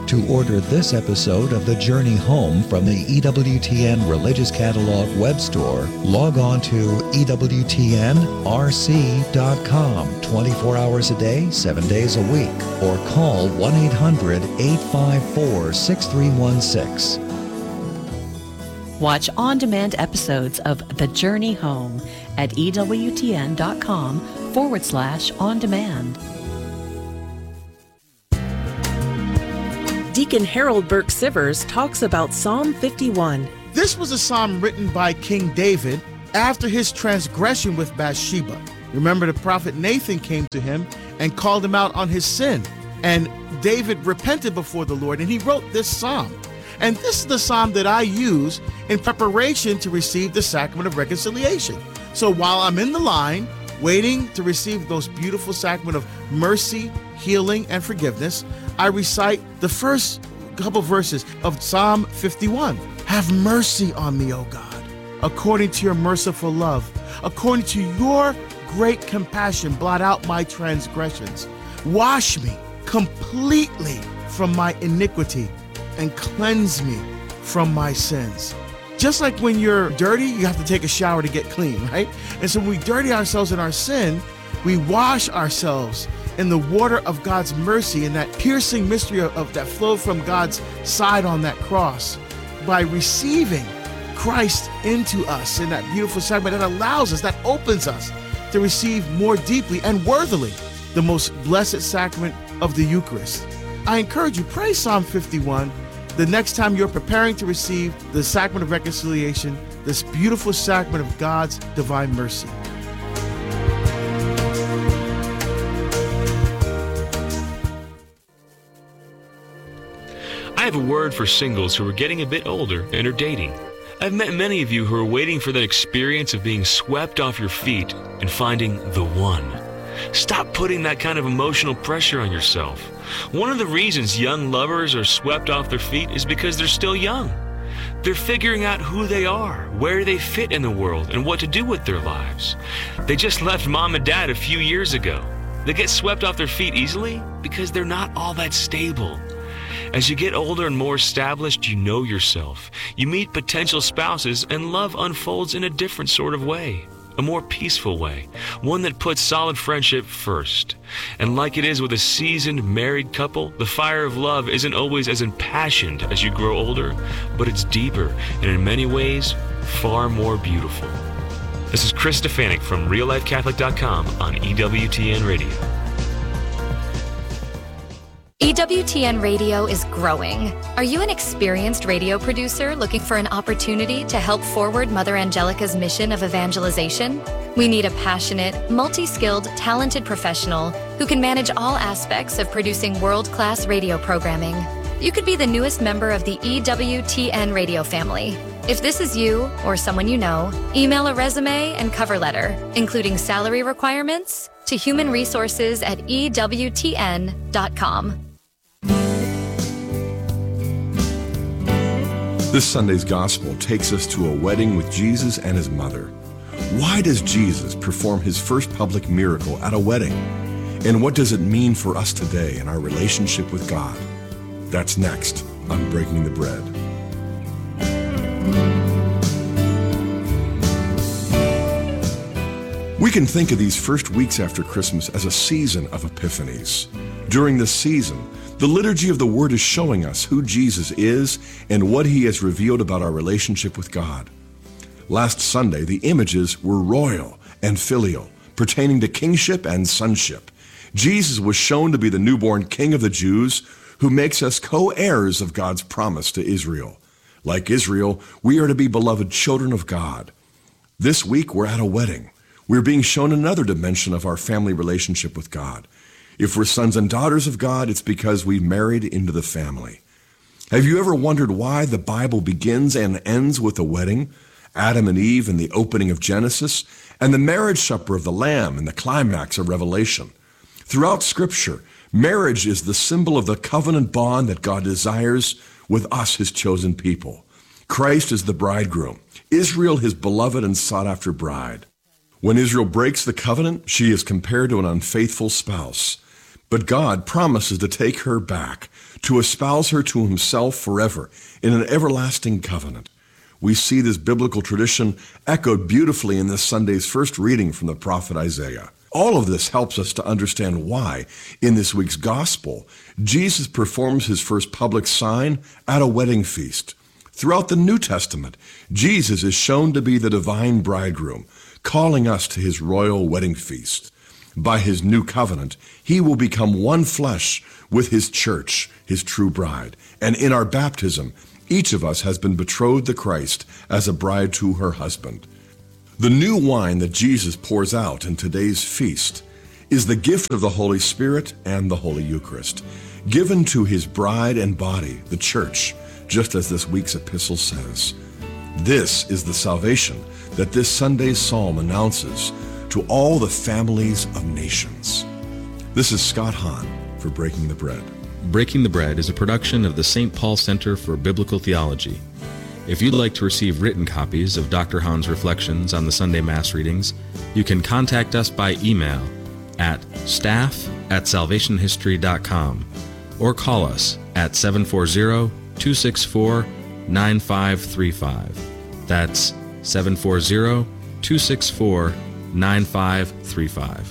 To order this episode of The Journey Home from the EWTN Religious Catalog web store, log on to EWTNRC.com 24 hours a day, 7 days a week, or call 1-800-854-6316. Watch on-demand episodes of The Journey Home at EWTN.com/on-demand. Deacon Harold Burke Sivers talks about Psalm 51. This was a psalm written by King David after his transgression with Bathsheba. Remember, the prophet Nathan came to him and called him out on his sin. And David repented before the Lord, and he wrote this psalm. And this is the psalm that I use in preparation to receive the sacrament of reconciliation. So while I'm in the line, waiting to receive those beautiful sacrament of mercy, healing, and forgiveness, I recite the first couple verses of Psalm 51. Have mercy on me, O God, according to your merciful love. According to your great compassion, blot out my transgressions. Wash me completely from my iniquity and cleanse me from my sins. Just like when you're dirty, you have to take a shower to get clean, right? And so when we dirty ourselves in our sin, we wash ourselves in the water of God's mercy and that piercing mystery of that flowed from God's side on that cross by receiving Christ into us in that beautiful sacrament that allows us, that opens us to receive more deeply and worthily the most blessed sacrament of the Eucharist. I encourage you, pray Psalm 51 the next time you're preparing to receive the sacrament of reconciliation, this beautiful sacrament of God's divine mercy. I have a word for singles who are getting a bit older and are dating. I've met many of you who are waiting for that experience of being swept off your feet and finding the one. Stop putting that kind of emotional pressure on yourself. One of the reasons young lovers are swept off their feet is because they're still young. They're figuring out who they are, where they fit in the world, and what to do with their lives. They just left mom and dad a few years ago. They get swept off their feet easily because they're not all that stable. As you get older and more established, you know yourself. You meet potential spouses, and love unfolds in a different sort of way. A more peaceful way, one that puts solid friendship first. And like it is with a seasoned married couple, the fire of love isn't always as impassioned as you grow older, but it's deeper and in many ways far more beautiful. This is Chris Stefanik from RealLifeCatholic.com on EWTN Radio. EWTN Radio is growing. Are you an experienced radio producer looking for an opportunity to help forward Mother Angelica's mission of evangelization? We need a passionate, multi-skilled, talented professional who can manage all aspects of producing world-class radio programming. You could be the newest member of the EWTN radio family. If this is you or someone you know, email a resume and cover letter, including salary requirements, to humanresources@EWTN.com. This Sunday's Gospel takes us to a wedding with Jesus and his mother. Why does Jesus perform his first public miracle at a wedding? And what does it mean for us today in our relationship with God? That's next on Breaking the Bread. We can think of these first weeks after Christmas as a season of epiphanies. During this season, the liturgy of the Word is showing us who Jesus is and what he has revealed about our relationship with God. Last Sunday, the images were royal and filial, pertaining to kingship and sonship. Jesus was shown to be the newborn King of the Jews, who makes us co-heirs of God's promise to Israel. Like Israel, we are to be beloved children of God. This week, we're at a wedding. We're being shown another dimension of our family relationship with God. If we're sons and daughters of God, it's because we married into the family. Have you ever wondered why the Bible begins and ends with a wedding? Adam and Eve in the opening of Genesis, and the marriage supper of the Lamb in the climax of Revelation. Throughout Scripture, marriage is the symbol of the covenant bond that God desires with us, his chosen people. Christ is the bridegroom, Israel his beloved and sought-after bride. When Israel breaks the covenant, she is compared to an unfaithful spouse. But God promises to take her back, to espouse her to himself forever in an everlasting covenant. We see this biblical tradition echoed beautifully in this Sunday's first reading from the prophet Isaiah. All of this helps us to understand why, in this week's gospel, Jesus performs his first public sign at a wedding feast. Throughout the New Testament, Jesus is shown to be the divine bridegroom, calling us to his royal wedding feast. By his new covenant, he will become one flesh with his church, his true bride. And in our baptism, each of us has been betrothed to Christ as a bride to her husband. The new wine that Jesus pours out in today's feast is the gift of the Holy Spirit and the Holy Eucharist, given to his bride and body, the church, just as this week's epistle says. This is the salvation that this Sunday's psalm announces to all the families of nations. This is Scott Hahn for Breaking the Bread. Breaking the Bread is a production of the St. Paul Center for Biblical Theology. If you'd like to receive written copies of Dr. Hahn's reflections on the Sunday Mass readings, you can contact us by email at staff@salvationhistory.com or call us at 740-264-9535. That's 740-264-9535.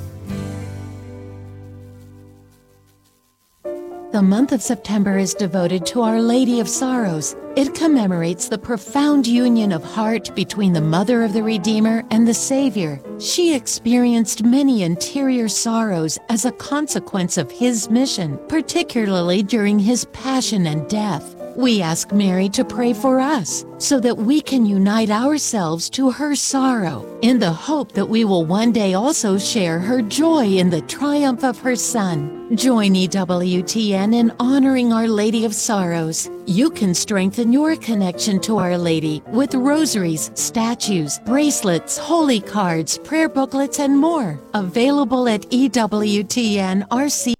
The month of September is devoted to Our Lady of Sorrows. It commemorates the profound union of heart between the Mother of the Redeemer and the Savior. She experienced many interior sorrows as a consequence of his mission, particularly during his passion and death. We ask Mary to pray for us so that we can unite ourselves to her sorrow in the hope that we will one day also share her joy in the triumph of her Son. Join EWTN in honoring Our Lady of Sorrows. You can strengthen your connection to Our Lady with rosaries, statues, bracelets, holy cards, prayer booklets, and more. Available at EWTN-RC.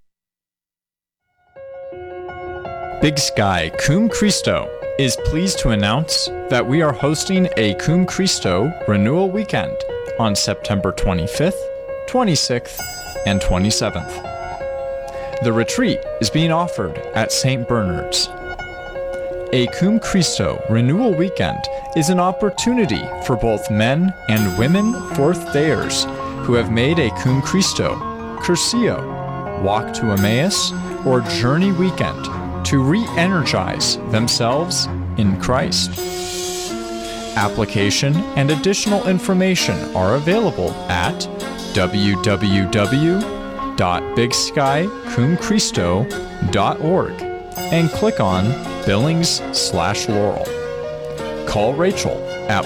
Big Sky Cum Christo is pleased to announce that we are hosting a Cum Christo Renewal Weekend on September 25th, 26th, and 27th. The retreat is being offered at St. Bernard's. A Cum Christo Renewal Weekend is an opportunity for both men and women fourth-dayers who have made a Cum Christo, Curcio, Walk to Emmaus, or Journey Weekend to re-energize themselves in Christ. Application and additional information are available at www.bigskycumchristo.org and click on Billings/Laurel. Call Rachel at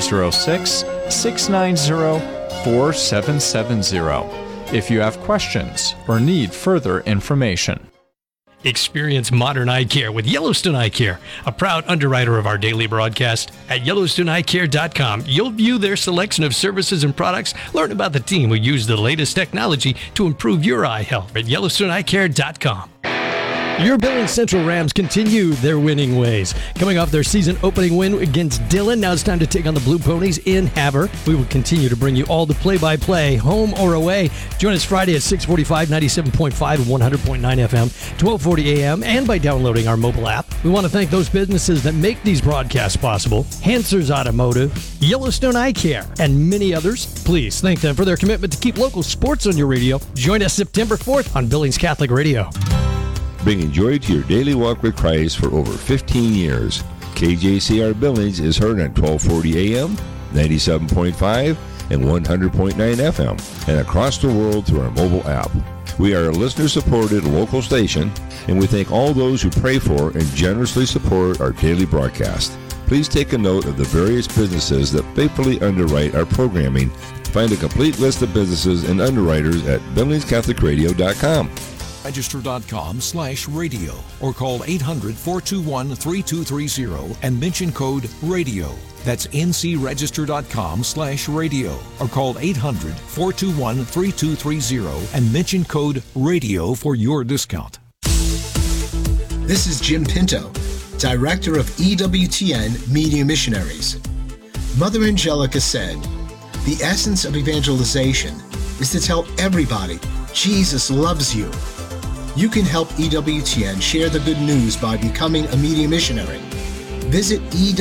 406-690-4770 if you have questions or need further information. Experience modern eye care with Yellowstone Eye Care, a proud underwriter of our daily broadcast. At YellowstoneEyeCare.com, you'll view their selection of services and products, learn about the team who use the latest technology to improve your eye health at YellowstoneEyeCare.com. Your Billings Central Rams continue their winning ways. Coming off their season opening win against Dillon, now it's time to take on the Blue Ponies in Havre. We will continue to bring you all the play-by-play, home or away. Join us Friday at 6:45, 97.5 and 100.9 FM, 12:40 a.m., and by downloading our mobile app. We want to thank those businesses that make these broadcasts possible. Hansers Automotive, Yellowstone Eye Care, and many others. Please thank them for their commitment to keep local sports on your radio. Join us September 4th on Billings Catholic Radio. Bringing joy to your daily walk with Christ for over 15 years. KJCR Billings is heard on 1240 AM, 97.5, and 100.9 FM, and across the world through our mobile app. We are a listener-supported local station, and we thank all those who pray for and generously support our daily broadcast. Please take a note of the various businesses that faithfully underwrite our programming. Find a complete list of businesses and underwriters at BillingsCatholicRadio.com. Register.com/radio or call 800-421-3230 and mention code RADIO. That's ncregister.com/radio or call 800-421-3230 and mention code RADIO for your discount. This is Jim Pinto, Director of EWTN Media Missionaries. Mother Angelica said, "The essence of evangelization is to tell everybody Jesus loves you. You can help EWTN share the good news by becoming a media missionary. Visit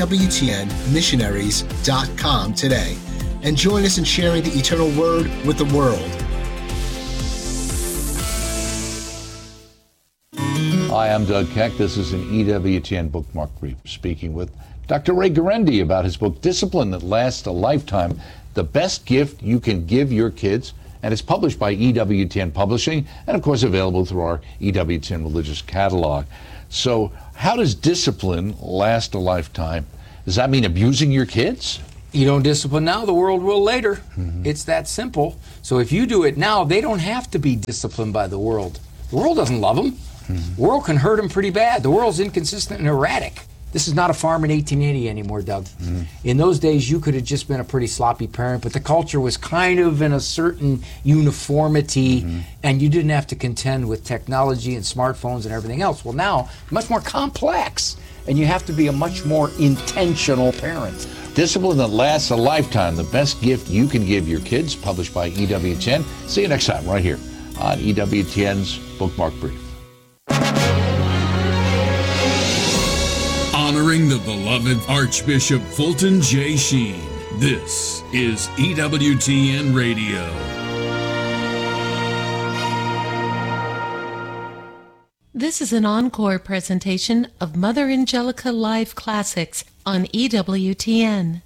EWTNmissionaries.com today and join us in sharing the eternal word with the world. Hi, I'm Doug Keck. This is an EWTN Bookmark Brief, speaking with Dr. Ray Guarendi about his book, Discipline That Lasts a Lifetime, the best gift you can give your kids. And it's published by EWTN Publishing and, of course, available through our EWTN Religious Catalog. So how does discipline last a lifetime? Does that mean abusing your kids? You don't discipline now, the world will later. Mm-hmm. It's that simple. So if you do it now, they don't have to be disciplined by the world. The world doesn't love them. Mm-hmm. The world can hurt them pretty bad. The world's inconsistent and erratic. This is not a farm in 1880 anymore, Doug. Mm-hmm. In those days, you could have just been a pretty sloppy parent, but the culture was kind of in a certain uniformity, mm-hmm. and you didn't have to contend with technology and smartphones and everything else. Well, now, much more complex, and you have to be a much more intentional parent. Discipline That Lasts a Lifetime, the best gift you can give your kids, published by EWTN. See you next time right here on EWTN's Bookmark Brief. Honoring the beloved Archbishop Fulton J. Sheen, this is EWTN Radio. This is an encore presentation of Mother Angelica Live Classics on EWTN.